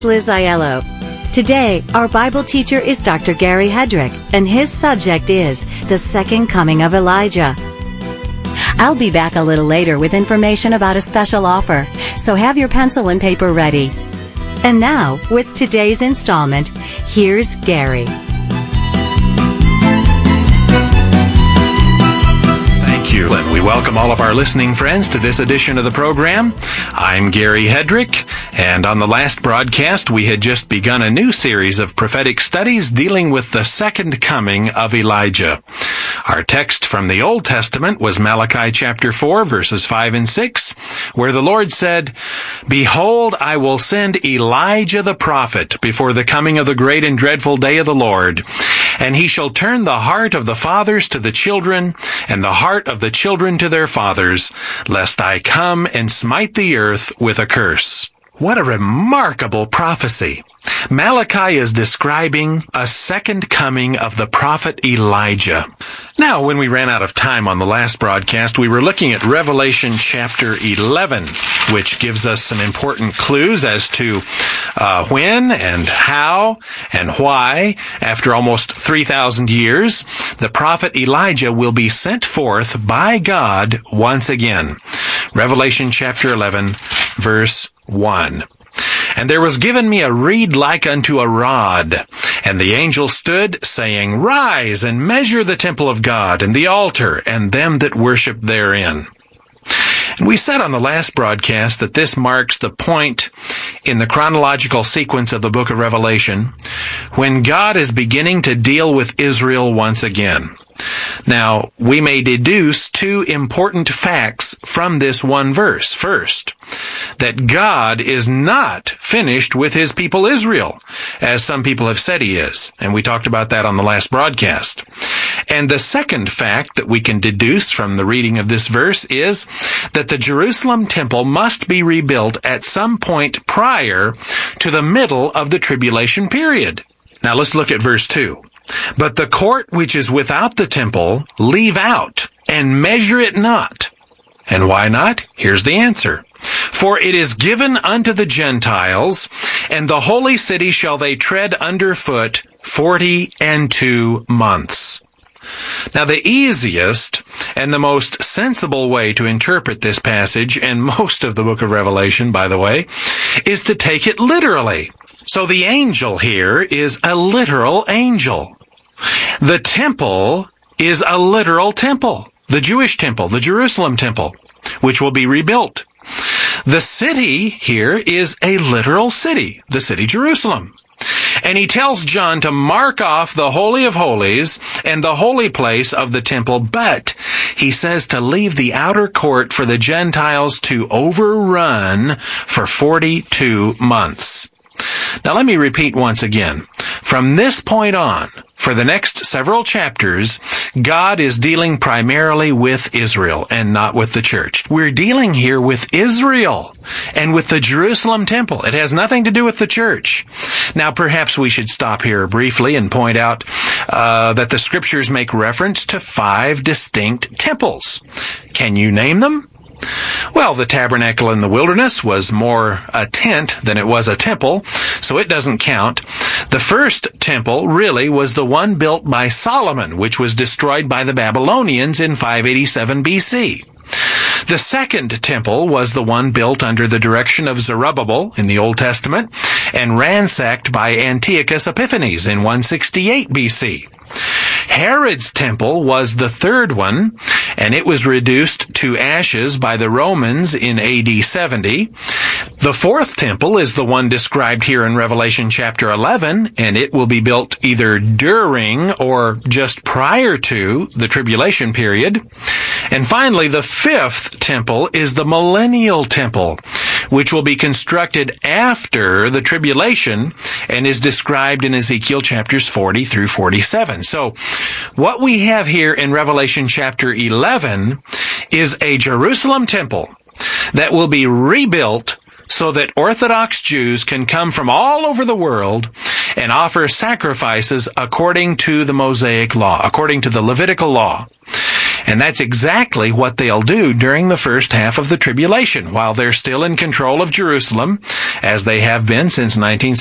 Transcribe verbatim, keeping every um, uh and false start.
Liz Aiello. Today, our Bible teacher is Doctor Gary Hedrick, and his subject is the second coming of Elijah. I'll be back a little later with information about a special offer, so have your pencil and paper ready. And now, with today's installment, here's Gary. You. And we welcome all of our listening friends to this edition of the program. I'm Gary Hedrick, and on the last broadcast we had just begun a new series of prophetic studies dealing with the second coming of Elijah. Our text from the Old Testament was Malachi chapter four, verses five and six, where the Lord said, "Behold, I will send Elijah the prophet before the coming of the great and dreadful day of the Lord, and he shall turn the heart of the fathers to the children, and the heart of the children to their fathers, lest I come and smite the earth with a curse." What a remarkable prophecy. Malachi is describing a second coming of the prophet Elijah. Now, when we ran out of time on the last broadcast, we were looking at Revelation chapter eleven, which gives us some important clues as to uh, when and how and why, after almost three thousand years, the prophet Elijah will be sent forth by God once again. Revelation chapter eleven, verse one. "And there was given me a reed like unto a rod, and the angel stood, saying, Rise, and measure the temple of God, and the altar, and them that worship therein." And we said on the last broadcast that this marks the point in the chronological sequence of the book of Revelation when God is beginning to deal with Israel once again. Now, we may deduce two important facts from this one verse. First, that God is not finished with his people Israel, as some people have said he is, and we talked about that on the last broadcast. And the second fact that we can deduce from the reading of this verse is that the Jerusalem temple must be rebuilt at some point prior to the middle of the tribulation period. Now let's look at verse two. "But the court which is without the temple leave out, and measure it not." And why not? Here's the answer. "For it is given unto the Gentiles, and the holy city shall they tread under foot forty and two months." Now, the easiest and the most sensible way to interpret this passage, and most of the book of Revelation, by the way, is to take it literally. So the angel here is a literal angel. The temple is a literal temple, the Jewish temple, the Jerusalem temple, which will be rebuilt. The city here is a literal city, the city Jerusalem. And he tells John to mark off the Holy of Holies and the holy place of the temple, but he says to leave the outer court for the Gentiles to overrun for forty-two months. Now let me repeat once again. From this point on, for the next several chapters, God is dealing primarily with Israel and not with the church. We're dealing here with Israel and with the Jerusalem temple. It has nothing to do with the church. Now perhaps we should stop here briefly and point out uh, that the scriptures make reference to five distinct temples. Can you name them? Well, the tabernacle in the wilderness was more a tent than it was a temple, so it doesn't count. The first temple really was the one built by Solomon, which was destroyed by the Babylonians in five eighty-seven B C. The second temple was the one built under the direction of Zerubbabel in the Old Testament and ransacked by Antiochus Epiphanes in one sixty-eight B C. Herod's temple was the third one, and it was reduced to ashes by the Romans in A D seventy. The fourth temple is the one described here in Revelation chapter eleven, and it will be built either during or just prior to the tribulation period. And finally, the fifth temple is the millennial temple, which will be constructed after the tribulation and is described in Ezekiel chapters forty through forty-seven. So what we have here in Revelation chapter eleven is a Jerusalem temple that will be rebuilt so that Orthodox Jews can come from all over the world and offer sacrifices according to the Mosaic law, according to the Levitical law. And that's exactly what they'll do during the first half of the tribulation, while they're still in control of Jerusalem, as they have been since nineteen